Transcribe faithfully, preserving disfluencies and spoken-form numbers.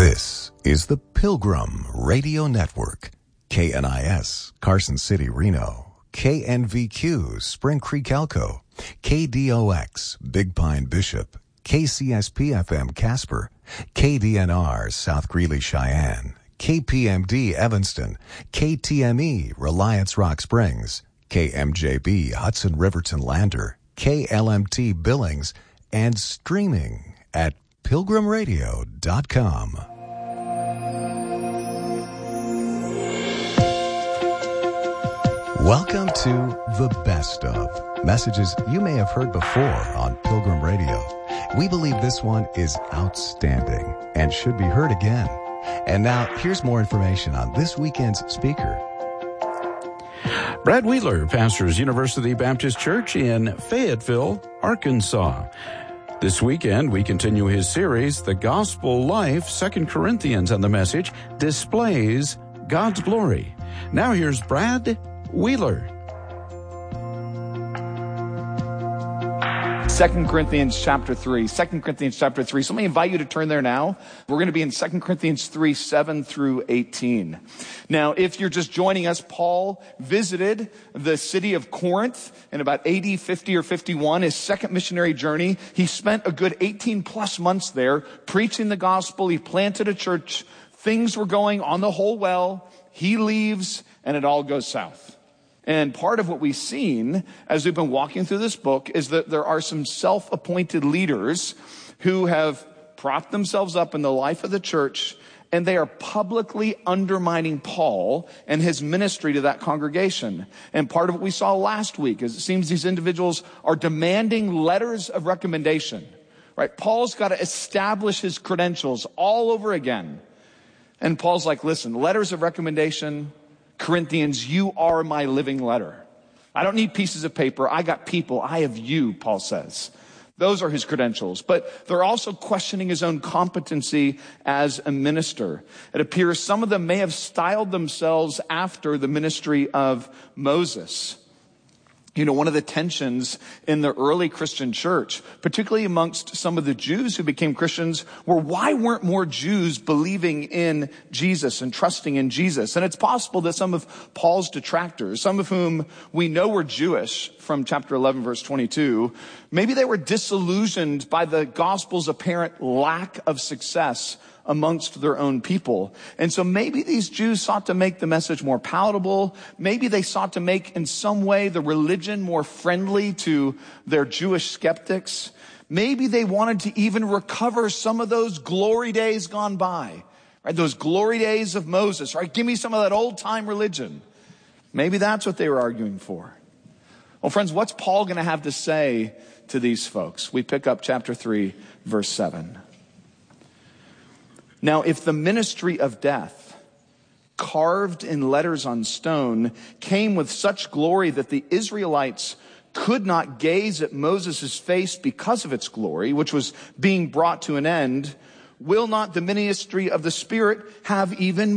This is the Pilgrim Radio Network. K N I S, Carson City, Reno. K N V Q, Spring Creek, Elko. K D O X, Big Pine, Bishop. K C S P F M, Casper. K D N R, South Greeley, Cheyenne. K P M D, Evanston. K T M E, Reliance Rock Springs. K M J B, Hudson Riverton Lander. K L M T, Billings. And streaming at pilgrim radio dot com. Welcome to The Best Of, messages you may have heard before on Pilgrim Radio. We believe this one is outstanding and should be heard again. And now, here's more information on this weekend's speaker. Brad Wheeler pastors University Baptist Church in Fayetteville, Arkansas. This weekend, we continue his series, The Gospel Life, Second Corinthians, and the message displays God's glory. Now here's Brad Wheeler. Second Corinthians chapter three. Second Corinthians chapter three. So let me invite you to turn there now. We're going to be in Second Corinthians three, seven through eighteen. Now, if you're just joining us, Paul visited the city of Corinth in about A D fifty or fifty-one, his second missionary journey. He spent a good eighteen plus months there preaching the gospel. He planted a church. Things were going on the whole well. He leaves and it all goes south. And part of what we've seen as we've been walking through this book is that there are some self-appointed leaders who have propped themselves up in the life of the church, and they are publicly undermining Paul and his ministry to that congregation. And part of what we saw last week is it seems these individuals are demanding letters of recommendation, right? Paul's got to establish his credentials all over again. And Paul's like, listen, letters of recommendation, Corinthians, you are my living letter. I don't need pieces of paper. I got people. I have you, Paul says. Those are his credentials. But they're also questioning his own competency as a minister. It appears some of them may have styled themselves after the ministry of Moses. You know, one of the tensions in the early Christian church, particularly amongst some of the Jews who became Christians, were why weren't more Jews believing in Jesus and trusting in Jesus? And it's possible that some of Paul's detractors, some of whom we know were Jewish from chapter eleven, verse twenty-two, maybe they were disillusioned by the gospel's apparent lack of success amongst their own people. And so maybe these Jews sought to make the message more palatable. Maybe they sought to make in some way the religion more friendly to their Jewish skeptics. Maybe they wanted to even recover some of those glory days gone by, right? Those glory days of Moses, right? Give me some of that old time religion. Maybe that's what they were arguing for. Well, friends, what's Paul going to have to say to these folks? We pick up chapter three, verse seven. Now, if the ministry of death, carved in letters on stone, came with such glory that the Israelites could not gaze at Moses' face because of its glory, which was being brought to an end, will not the ministry of the Spirit have even